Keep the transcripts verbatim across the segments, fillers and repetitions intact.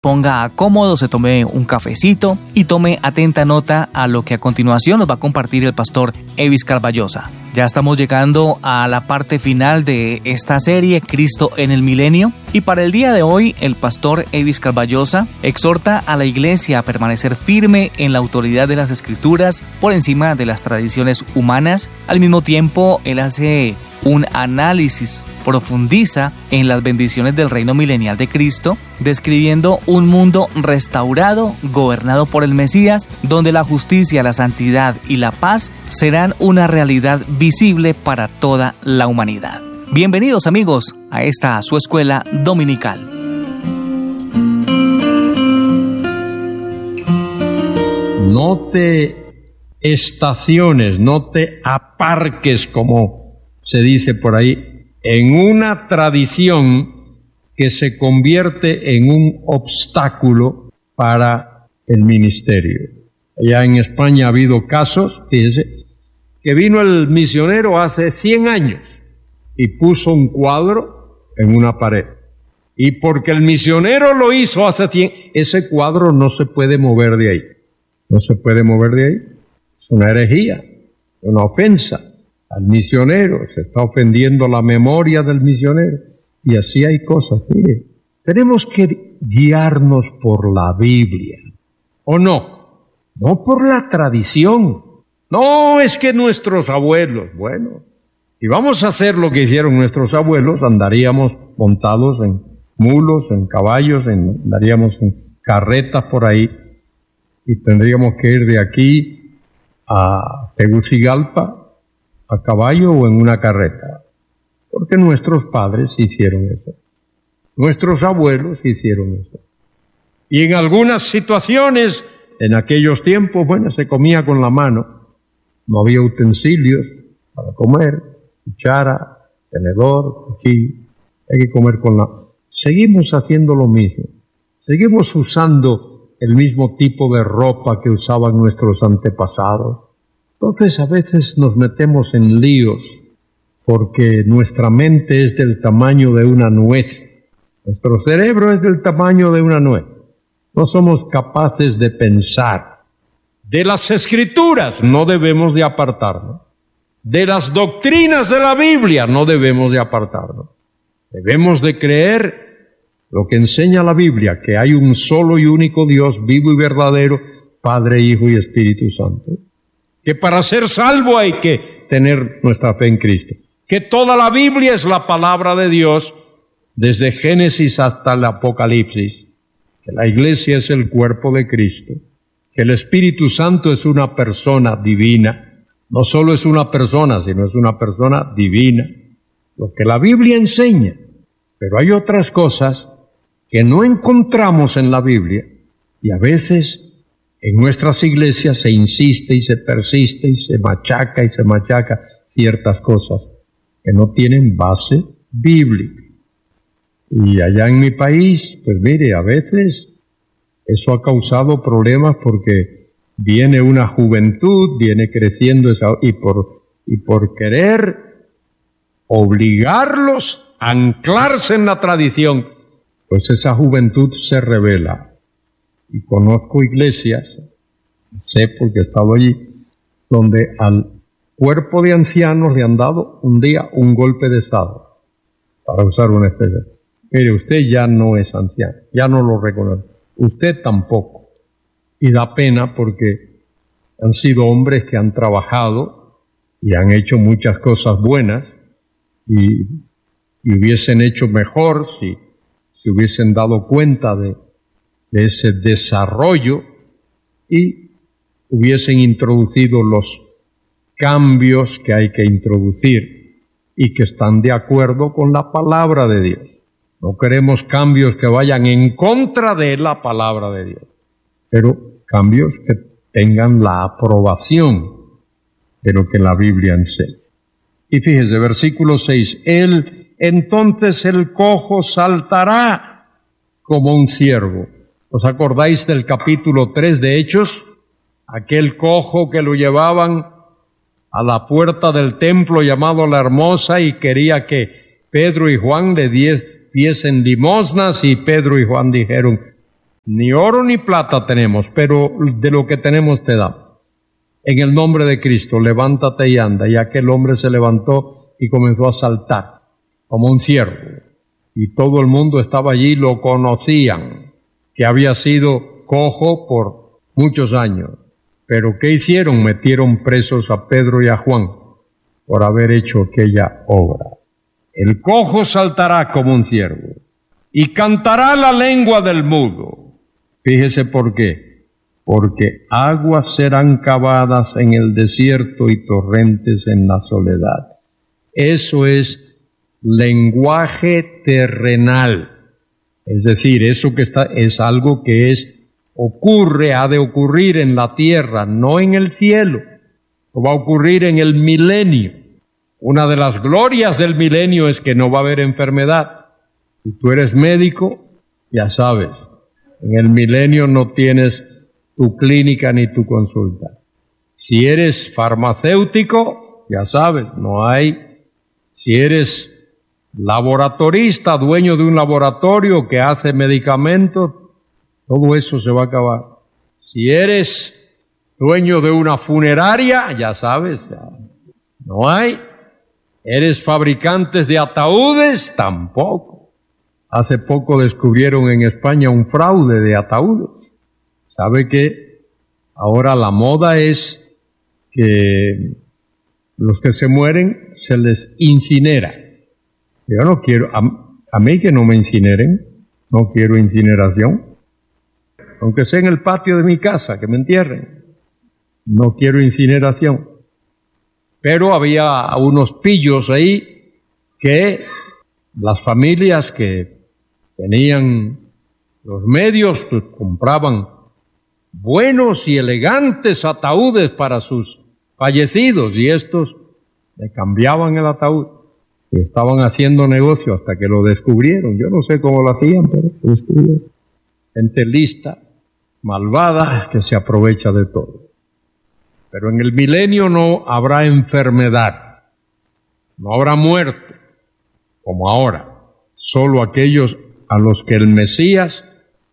ponga cómodo, se tome un cafecito y tome atenta nota a lo que a continuación nos va a compartir el pastor Evis Carballosa. Ya estamos llegando a la parte final de esta serie, Cristo en el Milenio, y para el día de hoy el pastor Evis Carballosa exhorta a la iglesia a permanecer firme en la autoridad de las Escrituras por encima de las tradiciones humanas. Al mismo tiempo, él hace un análisis, profundiza en las bendiciones del reino milenial de Cristo, describiendo un mundo restaurado, gobernado por el Mesías, donde la justicia, la santidad y la paz serán una realidad visible para toda la humanidad. Bienvenidos, amigos, a esta su escuela dominical. No te estaciones, no te aparques, como se dice por ahí, en una tradición que se convierte en un obstáculo para el ministerio. Allá en España ha habido casos, fíjese, que vino el misionero hace cien años y puso un cuadro en una pared. Y porque el misionero lo hizo hace cien, ese cuadro no se puede mover de ahí. No se puede mover de ahí. Es una herejía, una ofensa al misionero, se está ofendiendo la memoria del misionero, y así hay cosas. Mire, tenemos que guiarnos por la Biblia, ¿o no? No por la tradición. No, es que nuestros abuelos, bueno, si vamos a hacer lo que hicieron nuestros abuelos, andaríamos montados en mulos, en caballos, en, andaríamos en carretas por ahí, y tendríamos que ir de aquí a Tegucigalpa a caballo o en una carreta, porque nuestros padres hicieron eso, nuestros abuelos hicieron eso, y en algunas situaciones, en aquellos tiempos, bueno, se comía con la mano, no había utensilios para comer, cuchara, tenedor, cuchillo, hay que comer con la... Seguimos haciendo lo mismo, seguimos usando el mismo tipo de ropa que usaban nuestros antepasados. Entonces a veces nos metemos en líos porque nuestra mente es del tamaño de una nuez, nuestro cerebro es del tamaño de una nuez. No somos capaces de pensar. De las Escrituras no debemos de apartarnos. De las doctrinas de la Biblia no debemos de apartarnos. Debemos de creer lo que enseña la Biblia, que hay un solo y único Dios vivo y verdadero, Padre, Hijo y Espíritu Santo. Que para ser salvo hay que tener nuestra fe en Cristo, que toda la Biblia es la palabra de Dios, desde Génesis hasta el Apocalipsis, que la iglesia es el cuerpo de Cristo, que el Espíritu Santo es una persona divina, no solo es una persona, sino es una persona divina, lo que la Biblia enseña, pero hay otras cosas que no encontramos en la Biblia, y a veces en nuestras iglesias se insiste y se persiste y se machaca y se machaca ciertas cosas que no tienen base bíblica. Y allá en mi país, pues mire, a veces eso ha causado problemas porque viene una juventud, viene creciendo esa, y por, y por querer obligarlos a anclarse en la tradición, pues esa juventud se rebela. Y conozco iglesias, sé porque he estado allí, donde al cuerpo de ancianos le han dado un día un golpe de estado, para usar una expresión. Mire, usted ya no es anciano, ya no lo reconoce, usted tampoco. Y da pena porque han sido hombres que han trabajado y han hecho muchas cosas buenas y, y hubiesen hecho mejor si se si hubiesen dado cuenta de de ese desarrollo y hubiesen introducido los cambios que hay que introducir y que están de acuerdo con la palabra de Dios. No queremos cambios que vayan en contra de la palabra de Dios, pero cambios que tengan la aprobación de lo que la Biblia enseña. Y fíjese, versículo seis, él, entonces el cojo saltará como un ciervo. ¿Os acordáis del capítulo tres de Hechos? Aquel cojo que lo llevaban a la puerta del templo llamado La Hermosa y quería que Pedro y Juan le diesen limosnas y Pedro y Juan dijeron, Ni oro ni plata tenemos, pero de lo que tenemos te damos. En el nombre de Cristo, levántate y anda. Y aquel hombre se levantó y comenzó a saltar como un ciervo. Y todo el mundo estaba allí, lo conocían, que había sido cojo por muchos años. Pero ¿qué hicieron? Metieron presos a Pedro y a Juan por haber hecho aquella obra. El cojo saltará como un ciervo y cantará la lengua del mudo. Fíjese por qué. Porque aguas serán cavadas en el desierto y torrentes en la soledad. Eso es lenguaje terrenal. Es decir, eso que está es algo que es ocurre, ha de ocurrir en la tierra, no en el cielo. Va a ocurrir en el milenio. Una de las glorias del milenio es que no va a haber enfermedad. Si tú eres médico, ya sabes, en el milenio no tienes tu clínica ni tu consulta. Si eres farmacéutico, ya sabes, no hay. Si eres laboratorista, dueño de un laboratorio que hace medicamentos, todo eso se va a acabar. Si eres dueño de una funeraria, ya sabes, ya no hay. ¿Eres fabricante de ataúdes? Tampoco. Hace poco descubrieron en España un fraude de ataúdes. ¿Sabe que ahora la moda es que los que se mueren se les incinera? Yo no quiero, a, a mí que no me incineren, no quiero incineración. Aunque sea en el patio de mi casa, que me entierren. No quiero incineración. Pero había unos pillos ahí que las familias que tenían los medios, pues compraban buenos y elegantes ataúdes para sus fallecidos y estos le cambiaban el ataúd y estaban haciendo negocio hasta que lo descubrieron. Yo no sé cómo lo hacían, pero lo descubrieron. Gente lista, malvada, que se aprovecha de todo. Pero en el milenio no habrá enfermedad, no habrá muerte, como ahora. Solo aquellos a los que el Mesías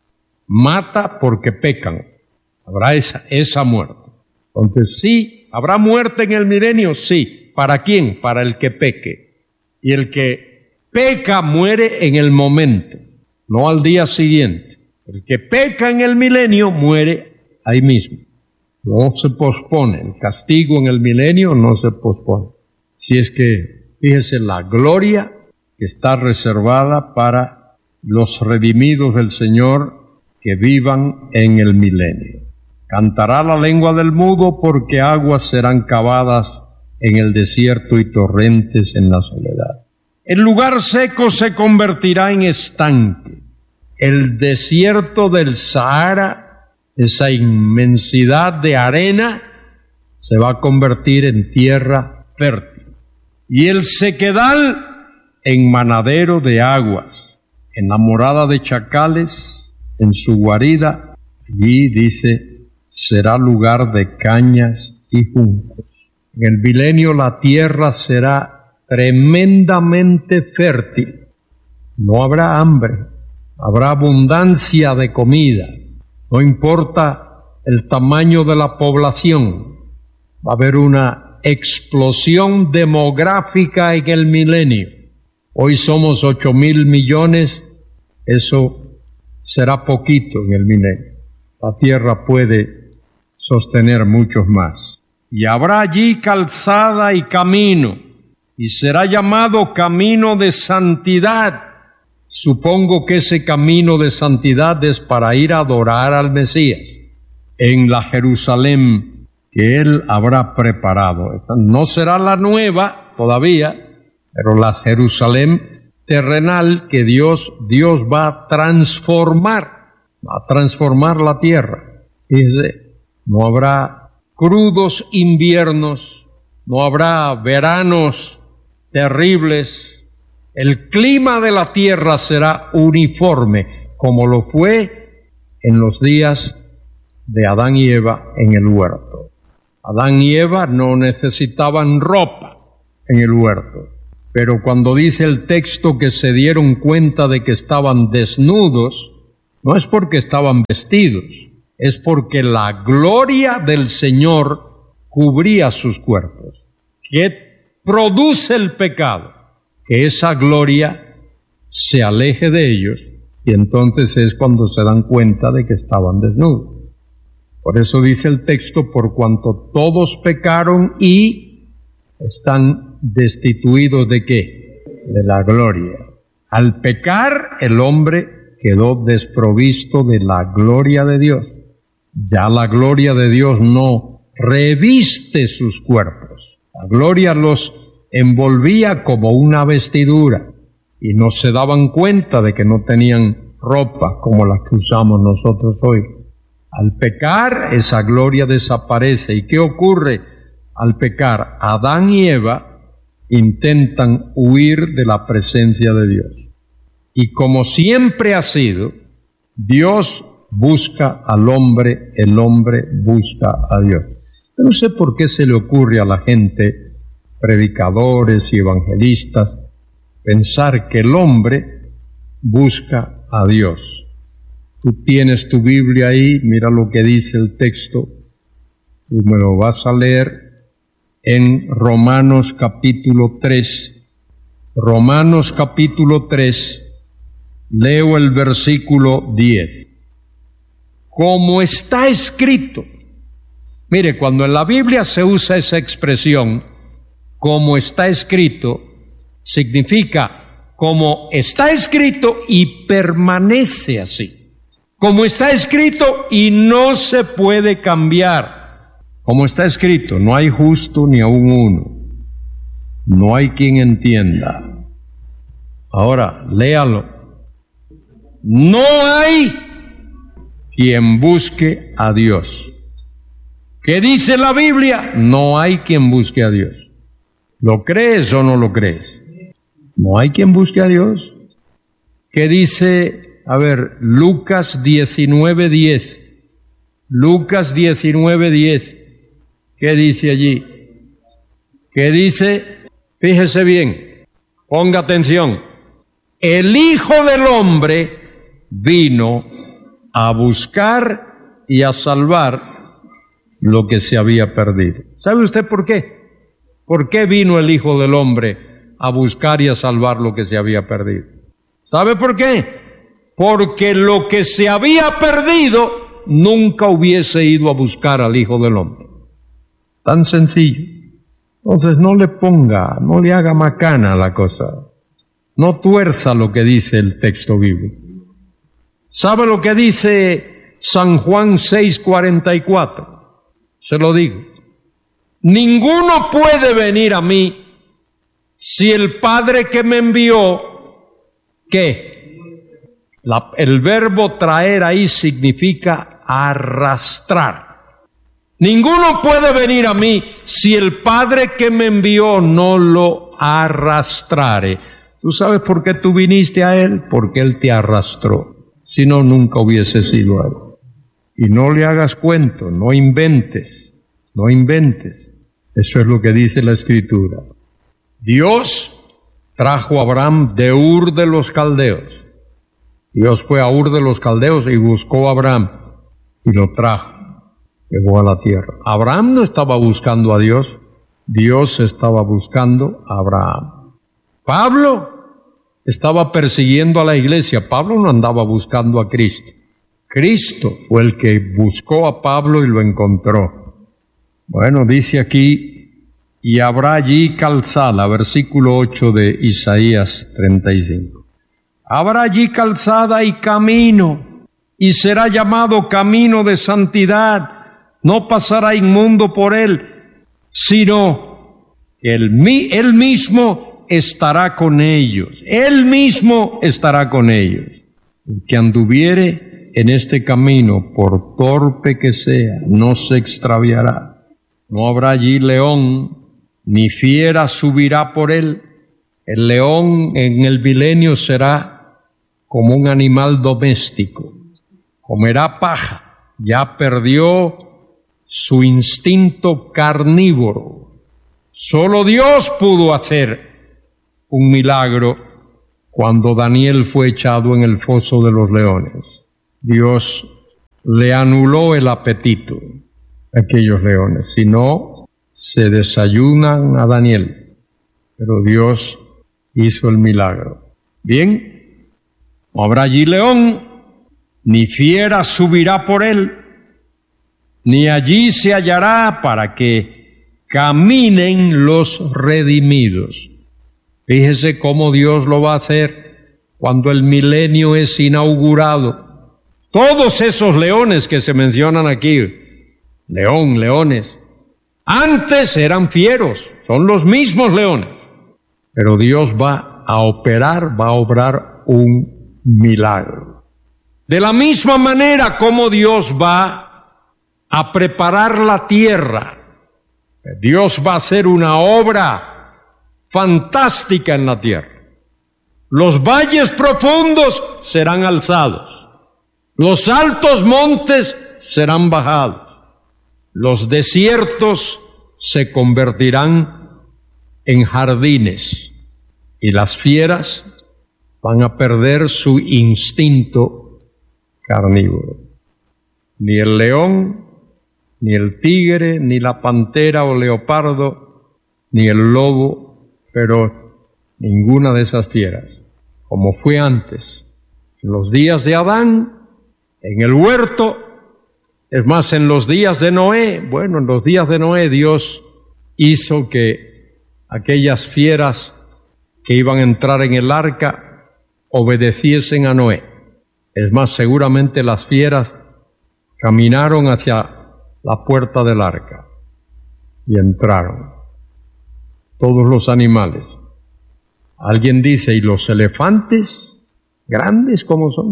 mata porque pecan. Habrá esa, esa muerte. Entonces, sí, ¿habrá muerte en el milenio? Sí. ¿Para quién? Para el que peque. Y el que peca muere en el momento, no al día siguiente. El que peca en el milenio muere ahí mismo. No se pospone. El castigo en el milenio no se pospone. Si es que, fíjese, la gloria que está reservada para los redimidos del Señor que vivan en el milenio. Cantará la lengua del mudo porque aguas serán cavadas en el desierto y torrentes en la soledad. El lugar seco se convertirá en estanque. El desierto del Sahara, esa inmensidad de arena, se va a convertir en tierra fértil. Y el sequedal en manadero de aguas, en la morada de chacales, en su guarida, allí dice, será lugar de cañas y juncos. En el milenio la tierra será tremendamente fértil. No habrá hambre, habrá abundancia de comida. No importa el tamaño de la población, va a haber una explosión demográfica en el milenio. Hoy somos ocho mil millones, eso será poquito en el milenio. La tierra puede sostener muchos más. Y habrá allí calzada y camino, y será llamado camino de santidad. Supongo que ese camino de santidad es para ir a adorar al Mesías en la Jerusalén que Él habrá preparado. No será la nueva todavía, pero la Jerusalén terrenal que Dios, Dios va a transformar, va a transformar la tierra. Dice, no habrá crudos inviernos, no habrá veranos terribles. El clima de la tierra será uniforme, como lo fue en los días de Adán y Eva en el huerto. Adán y Eva no necesitaban ropa en el huerto, pero cuando dice el texto que se dieron cuenta de que estaban desnudos, No es porque estaban vestidos, es porque la gloria del Señor cubría sus cuerpos. ¿Qué produce el pecado? Que esa gloria se aleje de ellos, y entonces es cuando se dan cuenta de que estaban desnudos. Por eso dice el texto, por cuanto todos pecaron y están destituidos ¿de qué? De la gloria. Al pecar, el hombre quedó desprovisto de la gloria de Dios. Ya la gloria de Dios no reviste sus cuerpos. La gloria los envolvía como una vestidura y no se daban cuenta de que no tenían ropa como la que usamos nosotros hoy. Al pecar, esa gloria desaparece. ¿Y qué ocurre al pecar? Adán y Eva intentan huir de la presencia de Dios. Y como siempre ha sido, Dios busca al hombre, el hombre busca a Dios. Yo no sé por qué se le ocurre a la gente, predicadores y evangelistas, pensar que el hombre busca a Dios. Tú tienes tu Biblia ahí, mira lo que dice el texto, tú me lo vas a leer en Romanos capítulo tres. Romanos capítulo tres, leo el versículo diez. Como está escrito, mire, cuando en la Biblia se usa esa expresión, como está escrito, significa como está escrito y permanece así. Como está escrito y no se puede cambiar. Como está escrito, no hay justo ni aun uno. No hay quien entienda. Ahora, léalo. No hay quien busque a Dios. ¿Qué dice la Biblia? No hay quien busque a Dios. ¿Lo crees o no lo crees? No hay quien busque a Dios. ¿Qué dice? A ver, Lucas diecinueve diez. Lucas diecinueve diez. ¿Qué dice allí? ¿Qué dice? Fíjese bien, ponga atención. El Hijo del Hombre vino a buscar y a salvar lo que se había perdido. ¿Sabe usted por qué? ¿Por qué vino el Hijo del Hombre a buscar y a salvar lo que se había perdido? ¿Sabe por qué? Porque lo que se había perdido nunca hubiese ido a buscar al Hijo del Hombre. Tan sencillo. Entonces no le ponga, no le haga macana la cosa. No tuerza lo que dice el texto bíblico. ¿Sabe lo que dice San Juan seis cuarenta y cuatro? Se lo digo. Ninguno puede venir a mí si el Padre que me envió, ¿qué? La, el verbo traer ahí significa arrastrar. Ninguno puede venir a mí si el Padre que me envió no lo arrastrare. ¿Tú sabes por qué tú viniste a Él? Porque Él te arrastró. Si no, nunca hubiese sido Él. Y no le hagas cuento, no inventes, no inventes. Eso es lo que dice la Escritura. Dios trajo a Abraham de Ur de los Caldeos. Dios fue a Ur de los Caldeos y buscó a Abraham y lo trajo, llegó a la tierra. Abraham no estaba buscando a Dios, Dios estaba buscando a Abraham. Pablo estaba persiguiendo a la iglesia, Pablo no andaba buscando a Cristo. Cristo fue el que buscó a Pablo y lo encontró. Bueno, dice aquí, y habrá allí calzada, versículo ocho de Isaías treinta y cinco. Habrá allí calzada y camino, y será llamado camino de santidad. No pasará inmundo por él, sino que él, él mismo estará con ellos. Él mismo estará con ellos. El que anduviere en este camino, por torpe que sea, no se extraviará. No habrá allí león, ni fiera subirá por él. El león en el milenio será como un animal doméstico, comerá paja, ya perdió su instinto carnívoro. Solo Dios pudo hacer un milagro cuando Daniel fue echado en el foso de los leones. Dios le anuló el apetito a aquellos leones, si no, se desayunan a Daniel, pero Dios hizo el milagro. Bien, no habrá allí león, ni fiera subirá por él, ni allí se hallará para que caminen los redimidos. Fíjese cómo Dios lo va a hacer cuando el milenio es inaugurado. Todos esos leones que se mencionan aquí, león, leones, antes eran fieros, son los mismos leones, pero Dios va a operar, va a obrar un milagro. De la misma manera como Dios va a preparar la tierra, Dios va a hacer una obra fantástica en la tierra. Los valles profundos serán alzados, los altos montes serán bajados, los desiertos se convertirán en jardines y las fieras van a perder su instinto carnívoro. Ni el león, ni el tigre, ni la pantera o leopardo, ni el lobo feroz, ninguna de esas fieras, como fue antes, en los días de Adán, en el huerto. Es más, en los días de Noé, bueno, en los días de Noé Dios hizo que aquellas fieras que iban a entrar en el arca obedeciesen a Noé. Es más, seguramente las fieras caminaron hacia la puerta del arca y entraron. Todos los animales. Alguien dice, ¿y los elefantes? ¿Grandes como son?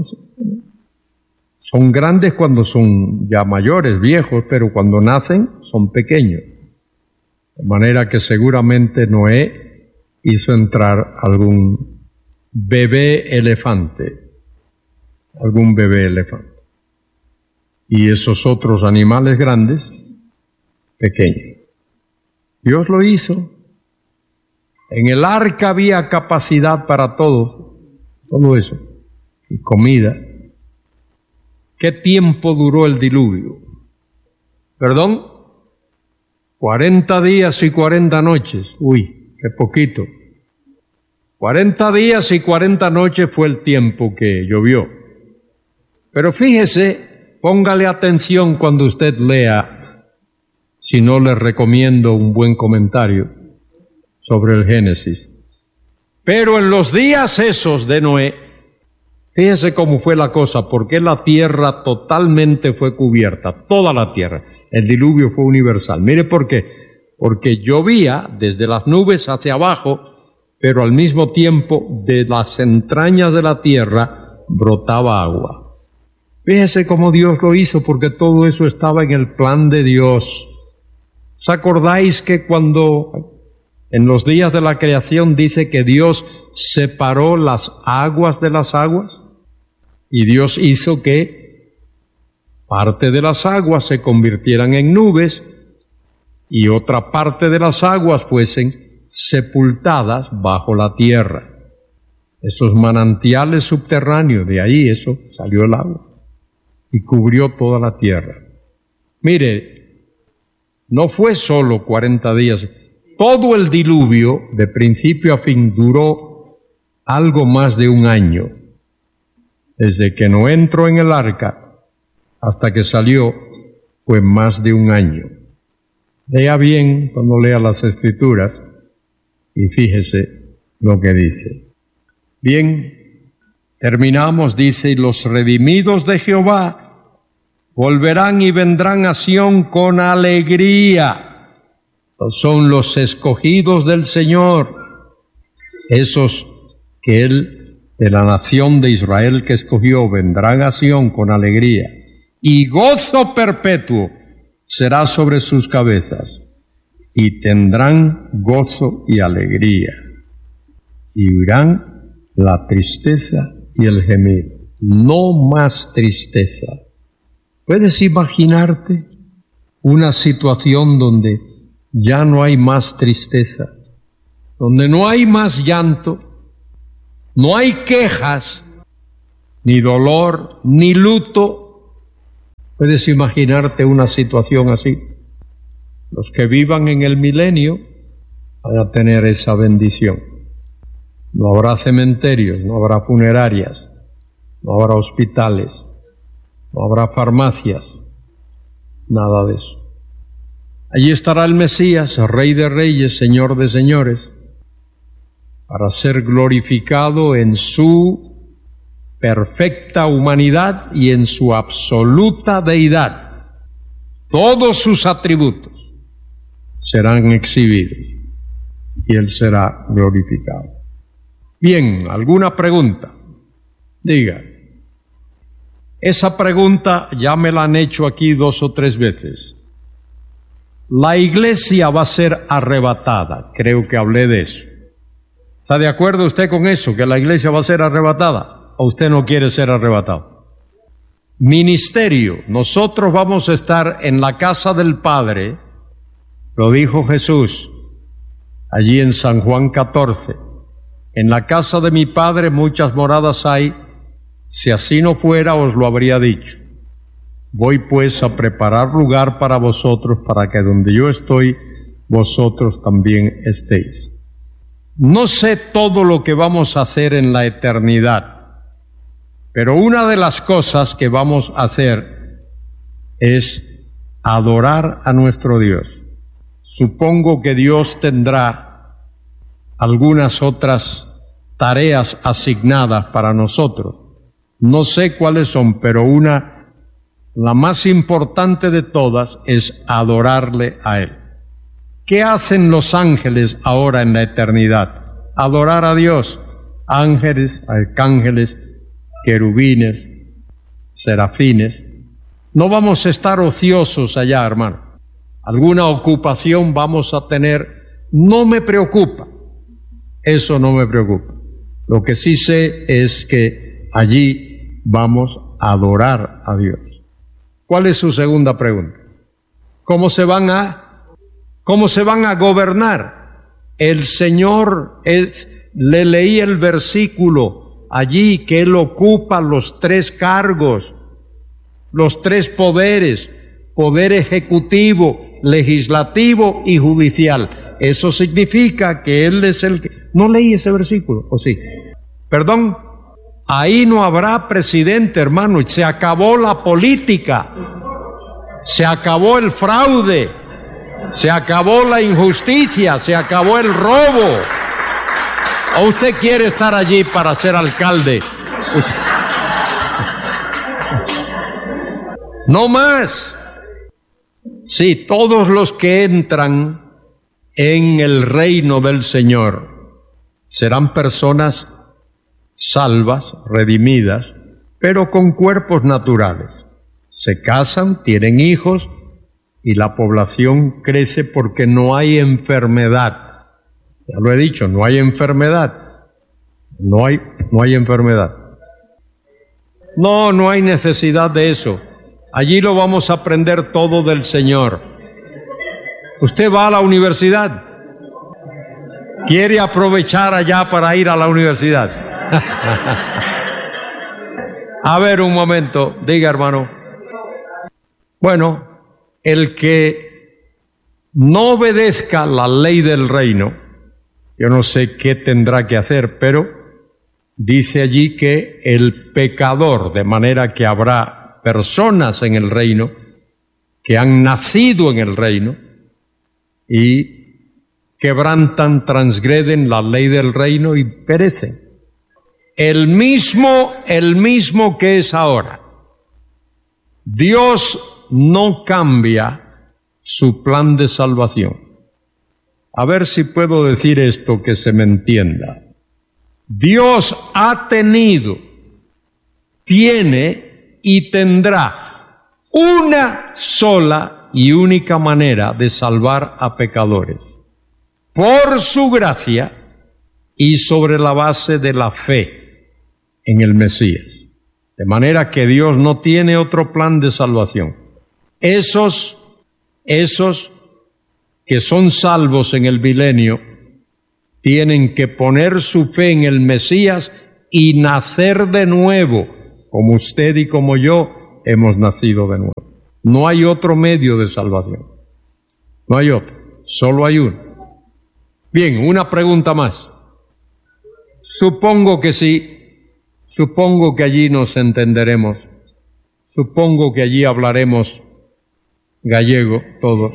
Son grandes cuando son ya mayores, viejos, pero cuando nacen son pequeños. De manera que seguramente Noé hizo entrar algún bebé elefante, algún bebé elefante. Y esos otros animales grandes, pequeños. Dios lo hizo. En el arca había capacidad para todo, todo eso, y comida. ¿Qué tiempo duró el diluvio? ¿Perdón? Cuarenta días y cuarenta noches. Uy, qué poquito. Cuarenta días y cuarenta noches fue el tiempo que llovió. Pero fíjese, póngale atención cuando usted lea, si no le recomiendo un buen comentario sobre el Génesis. Pero en los días esos de Noé, fíjese cómo fue la cosa, porque la tierra totalmente fue cubierta, toda la tierra. El diluvio fue universal. Mire por qué. Porque llovía desde las nubes hacia abajo, pero al mismo tiempo de las entrañas de la tierra brotaba agua. Fíjese cómo Dios lo hizo, porque todo eso estaba en el plan de Dios. ¿Os acordáis que cuando en los días de la creación dice que Dios separó las aguas de las aguas? Y Dios hizo que parte de las aguas se convirtieran en nubes y otra parte de las aguas fuesen sepultadas bajo la tierra. Esos manantiales subterráneos, de ahí eso salió el agua y cubrió toda la tierra. Mire, no fue solo cuarenta días, todo el diluvio de principio a fin duró algo más de un año. Desde que no entró en el arca hasta que salió fue más de un año. Lea bien cuando lea las Escrituras y fíjese lo que dice. Bien, terminamos, dice, y los redimidos de Jehová volverán y vendrán a Sión con alegría. Son los escogidos del Señor, esos que Él de la nación de Israel que escogió, vendrán a Sión con alegría, y gozo perpetuo será sobre sus cabezas, y tendrán gozo y alegría, y huirán la tristeza y el gemido. No más tristeza. ¿Puedes imaginarte una situación donde ya no hay más tristeza, donde no hay más llanto, no hay quejas, ni dolor, ni luto. ¿Puedes imaginarte una situación así? Los que vivan en el milenio van a tener esa bendición. No habrá cementerios, no habrá funerarias, no habrá hospitales, no habrá farmacias, nada de eso. Allí estará el Mesías, Rey de Reyes, Señor de Señores, para ser glorificado en su perfecta humanidad y en su absoluta deidad. Todos sus atributos serán exhibidos y Él será glorificado. Bien, ¿alguna pregunta? Diga. Esa pregunta ya me la han hecho aquí dos o tres veces. La iglesia va a ser arrebatada, creo que hablé de eso. ¿Está de acuerdo usted con eso, que la iglesia va a ser arrebatada? ¿O usted no quiere ser arrebatado? Ministerio, nosotros vamos a estar en la casa del Padre, lo dijo Jesús, allí en San Juan catorce. En la casa de mi Padre muchas moradas hay, si así no fuera os lo habría dicho. Voy pues a preparar lugar para vosotros, para que donde yo estoy, vosotros también estéis. No sé todo lo que vamos a hacer en la eternidad, pero una de las cosas que vamos a hacer es adorar a nuestro Dios. Supongo que Dios tendrá algunas otras tareas asignadas para nosotros. No sé cuáles son, pero una La más importante de todas es adorarle a Él. ¿Qué hacen los ángeles ahora en la eternidad? Adorar a Dios. Ángeles, arcángeles, querubines, serafines. No vamos a estar ociosos allá, hermano. Alguna ocupación vamos a tener. No me preocupa. Eso no me preocupa. Lo que sí sé es que allí vamos a adorar a Dios. ¿Cuál es su segunda pregunta? ¿Cómo se van a, cómo se van a gobernar? El Señor, él, le leí el versículo allí que Él ocupa los tres cargos, los tres poderes, poder ejecutivo, legislativo y judicial. Eso significa que Él es el que... ¿No leí ese versículo? ¿O sí? ¿Perdón? Ahí no habrá presidente, hermano, y se acabó la política, se acabó el fraude, se acabó la injusticia, se acabó el robo. ¿O usted quiere estar allí para ser alcalde? No más. Sí, todos los que entran en el reino del Señor serán personas salvas, redimidas, pero con cuerpos naturales. Se casan, tienen hijos y la población crece porque no hay enfermedad. Ya lo he dicho, no hay enfermedad. No hay, no hay enfermedad. No, no hay necesidad de eso. Allí lo vamos a aprender todo del Señor. Usted va a la universidad. ¿Quiere aprovechar allá para ir a la universidad? A ver, un momento, diga, hermano. Bueno, el que no obedezca la ley del reino, yo no sé qué tendrá que hacer, pero dice allí que el pecador, de manera que habrá personas en el reino que han nacido en el reino y quebrantan, transgreden la ley del reino y perecen. El mismo, el mismo que es ahora. Dios no cambia su plan de salvación. A ver si puedo decir esto que se me entienda. Dios ha tenido, tiene y tendrá una sola y única manera de salvar a pecadores. Por su gracia y sobre la base de la fe en el Mesías. De manera que Dios no tiene otro plan de salvación. Esos, esos que son salvos en el milenio, tienen que poner su fe en el Mesías y nacer de nuevo, como usted y como yo hemos nacido de nuevo. No hay otro medio de salvación. No hay otro. Solo hay uno. Bien, una pregunta más. Supongo que sí. Supongo que allí nos entenderemos. Supongo que allí hablaremos gallego todos.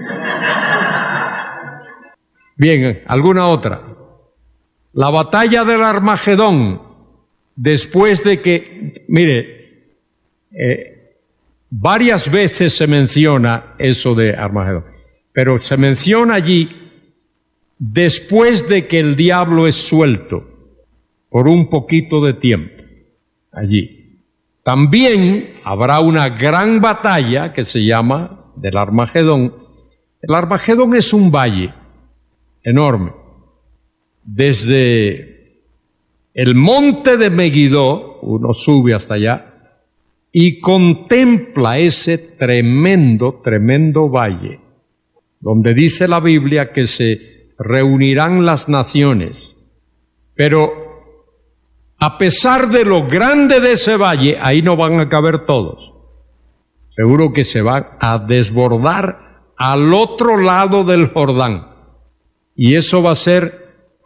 Bien, ¿alguna otra? La batalla del Armagedón, después de que, mire, eh, varias veces se menciona eso de Armagedón, pero se menciona allí después de que el diablo es suelto por un poquito de tiempo, allí. También habrá una gran batalla que se llama del Armagedón. El Armagedón es un valle enorme. Desde el monte de Megiddo, uno sube hasta allá y contempla ese tremendo, tremendo valle, donde dice la Biblia que se reunirán las naciones. Pero a pesar de lo grande de ese valle, ahí no van a caber todos. Seguro que se van a desbordar al otro lado del Jordán. Y eso va a ser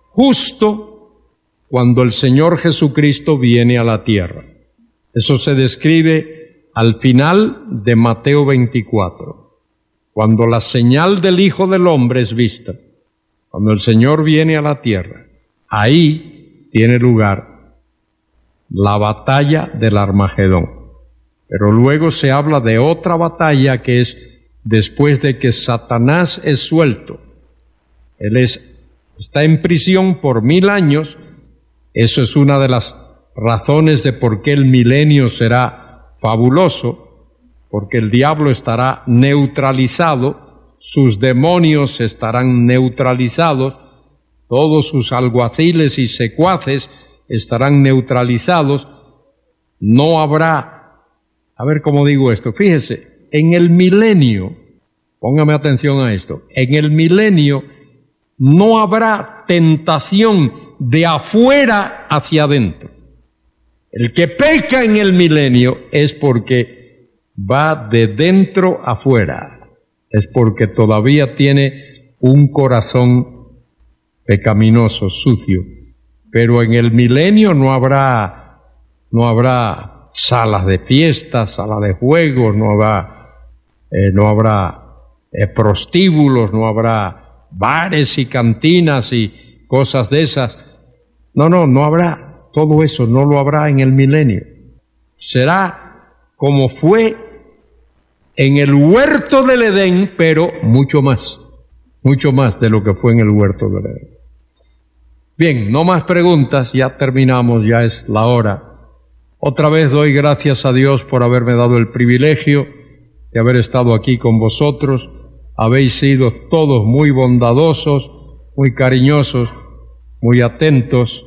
justo cuando el Señor Jesucristo viene a la tierra. Eso se describe al final de Mateo veinticuatro, cuando la señal del Hijo del Hombre es vista, cuando el Señor viene a la tierra. Ahí tiene lugar la batalla del Armagedón. Pero luego se habla de otra batalla que es después de que Satanás es suelto. Él es Está en prisión por mil años. Eso es una de las razones de por qué el milenio será fabuloso, porque el diablo estará neutralizado, sus demonios estarán neutralizados, todos sus alguaciles y secuaces estarán neutralizados. No habrá, a ver cómo digo esto, fíjese, en el milenio, póngame atención a esto, en el milenio no habrá tentación de afuera hacia adentro. El que peca en el milenio es porque va de dentro afuera, es porque todavía tiene un corazón pecaminoso, sucio. Pero en el milenio no habrá, no habrá salas de fiestas, salas de juegos, no habrá, eh, no habrá eh, prostíbulos, no habrá bares y cantinas y cosas de esas. No, no, no habrá todo eso, no lo habrá en el milenio. Será como fue en el huerto del Edén, pero mucho más, mucho más de lo que fue en el huerto del Edén. Bien, no más preguntas, ya terminamos, ya es la hora. Otra vez doy gracias a Dios por haberme dado el privilegio de haber estado aquí con vosotros. Habéis sido todos muy bondadosos, muy cariñosos, muy atentos,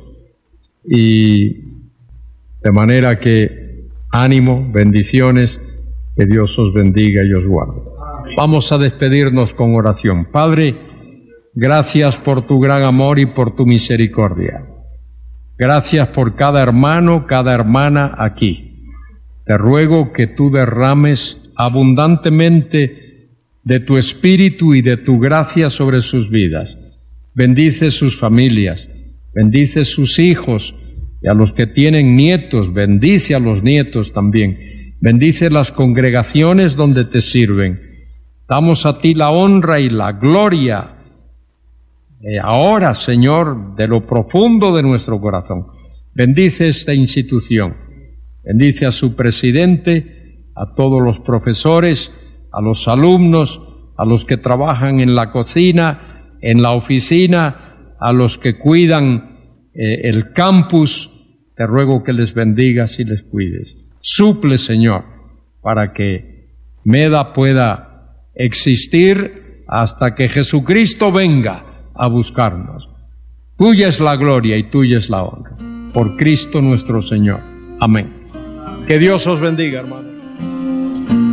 y de manera que ánimo, bendiciones, que Dios os bendiga y os guarde. Vamos a despedirnos con oración. Padre, gracias por tu gran amor y por tu misericordia. Gracias por cada hermano, cada hermana aquí. Te ruego que tú derrames abundantemente de tu espíritu y de tu gracia sobre sus vidas. Bendice sus familias, bendice sus hijos, y a los que tienen nietos, bendice a los nietos también. Bendice las congregaciones donde te sirven. Damos a ti la honra y la gloria, eh, ahora, Señor, de lo profundo de nuestro corazón. Bendice esta institución, bendice a su presidente, a todos los profesores, a los alumnos, a los que trabajan en la cocina, en la oficina, a los que cuidan eh, el campus. Te ruego que les bendigas y les cuides. Suple, Señor, para que Meda pueda existir hasta que Jesucristo venga a buscarnos. Tuya es la gloria y tuya es la honra. Por Cristo nuestro Señor. Amén. Que Dios os bendiga, hermanos.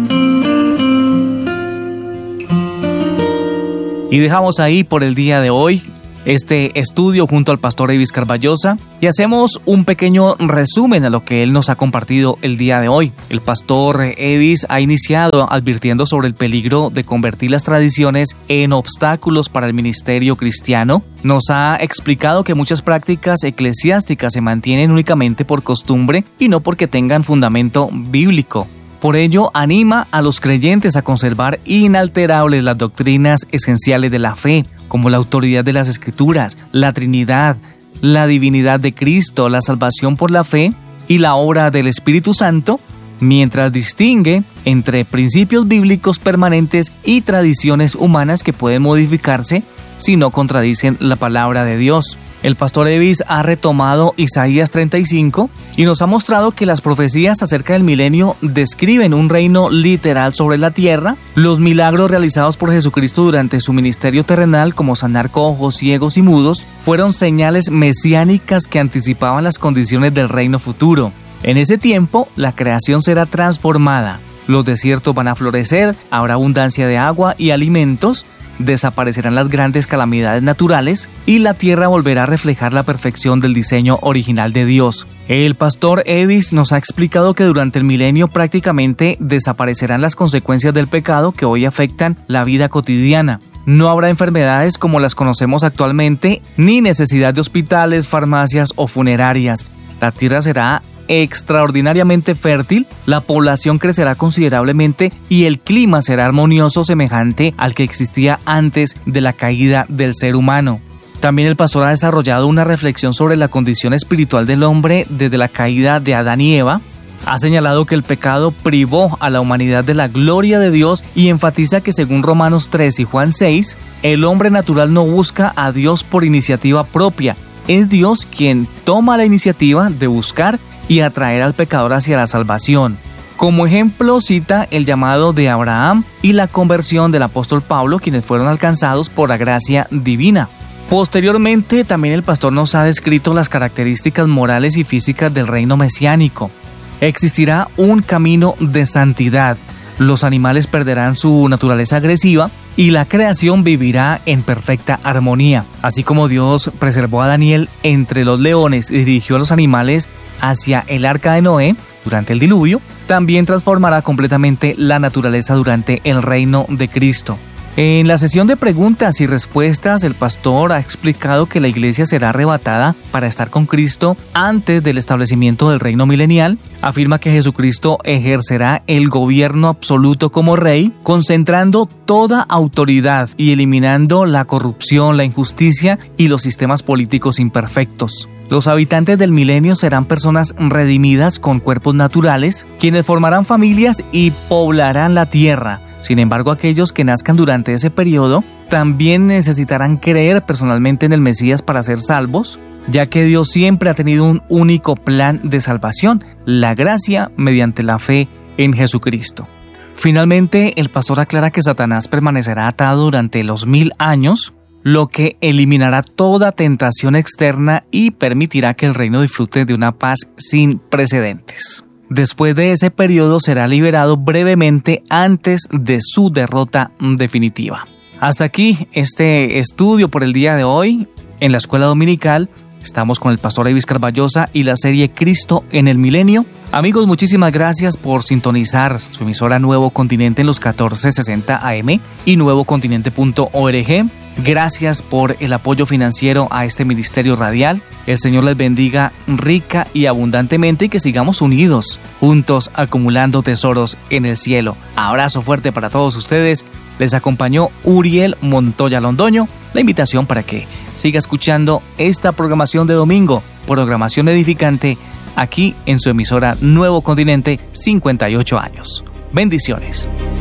Y dejamos ahí por el día de hoy este estudio junto al pastor Evis Carballosa y hacemos un pequeño resumen a lo que él nos ha compartido el día de hoy. El pastor Evis ha iniciado advirtiendo sobre el peligro de convertir las tradiciones en obstáculos para el ministerio cristiano. Nos ha explicado que muchas prácticas eclesiásticas se mantienen únicamente por costumbre y no porque tengan fundamento bíblico. Por ello, anima a los creyentes a conservar inalterables las doctrinas esenciales de la fe, como la autoridad de las Escrituras, la Trinidad, la divinidad de Cristo, la salvación por la fe y la obra del Espíritu Santo, mientras distingue entre principios bíblicos permanentes y tradiciones humanas que pueden modificarse si no contradicen la palabra de Dios. El pastor Evis ha retomado Isaías treinta y cinco y nos ha mostrado que las profecías acerca del milenio describen un reino literal sobre la tierra. Los milagros realizados por Jesucristo durante su ministerio terrenal, como sanar cojos, ciegos y mudos, fueron señales mesiánicas que anticipaban las condiciones del reino futuro. En ese tiempo, la creación será transformada. Los desiertos van a florecer, habrá abundancia de agua y alimentos, desaparecerán las grandes calamidades naturales y la tierra volverá a reflejar la perfección del diseño original de Dios. El pastor Evis nos ha explicado que durante el milenio prácticamente desaparecerán las consecuencias del pecado que hoy afectan la vida cotidiana. No habrá enfermedades como las conocemos actualmente, ni necesidad de hospitales, farmacias o funerarias. La tierra será extraordinariamente fértil, la población crecerá considerablemente y el clima será armonioso semejante al que existía antes de la caída del ser humano. También el pastor ha desarrollado una reflexión sobre la condición espiritual del hombre desde la caída de Adán y Eva. Ha señalado que el pecado privó a la humanidad de la gloria de Dios y enfatiza que según Romanos tres y Juan seis, el hombre natural no busca a Dios por iniciativa propia. Es Dios quien toma la iniciativa de buscar y atraer al pecador hacia la salvación. Como ejemplo cita el llamado de Abraham y la conversión del apóstol Pablo, quienes fueron alcanzados por la gracia divina. Posteriormente, también el pastor nos ha descrito las características morales y físicas del reino mesiánico. Existirá un camino de santidad, los animales perderán su naturaleza agresiva y la creación vivirá en perfecta armonía. Así como Dios preservó a Daniel entre los leones y dirigió a los animales hacia el arca de Noé durante el diluvio, también transformará completamente la naturaleza durante el reino de Cristo. En la sesión de preguntas y respuestas, el pastor ha explicado que la iglesia será arrebatada para estar con Cristo antes del establecimiento del reino milenial. Afirma que Jesucristo ejercerá el gobierno absoluto como rey, concentrando toda autoridad y eliminando la corrupción, la injusticia y los sistemas políticos imperfectos. Los habitantes del milenio serán personas redimidas con cuerpos naturales, quienes formarán familias y poblarán la tierra. Sin embargo, aquellos que nazcan durante ese periodo también necesitarán creer personalmente en el Mesías para ser salvos, ya que Dios siempre ha tenido un único plan de salvación, la gracia mediante la fe en Jesucristo. Finalmente, el pastor aclara que Satanás permanecerá atado durante los mil años, lo que eliminará toda tentación externa y permitirá que el reino disfrute de una paz sin precedentes. Después de ese periodo será liberado brevemente antes de su derrota definitiva. Hasta aquí este estudio por el día de hoy en la Escuela Dominical. Estamos con el pastor Evis Carballosa y la serie Cristo en el Milenio. Amigos, muchísimas gracias por sintonizar su emisora Nuevo Continente en los catorce sesenta A M y nuevo continente punto org. Gracias por el apoyo financiero a este ministerio radial. El Señor les bendiga rica y abundantemente y que sigamos unidos, juntos acumulando tesoros en el cielo. Abrazo fuerte para todos ustedes. Les acompañó Uriel Montoya Londoño. La invitación para que siga escuchando esta programación de domingo, programación edificante, aquí en su emisora Nuevo Continente, cincuenta y ocho años. Bendiciones.